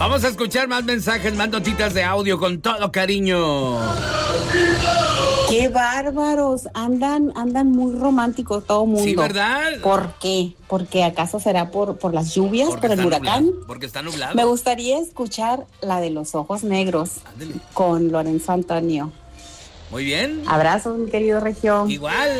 Vamos a escuchar más mensajes, más notitas de audio con todo cariño. ¡Qué bárbaros! Andan muy románticos todo mundo. Sí, ¿verdad? ¿Por qué? ¿Porque acaso será por las lluvias, Porque por el está huracán? nublado, porque está nublado. Me gustaría escuchar la de los ojos negros. Ándele. Con Lorenzo Antonio. Muy bien. Abrazos, mi querido Región. Igual.